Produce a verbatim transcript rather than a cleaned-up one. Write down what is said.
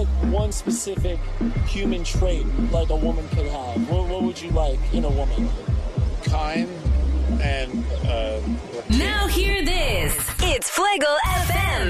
like one specific human trait like a woman could have? What, what would you like in a woman? Kind and uh now hear this. It's Fuego F M.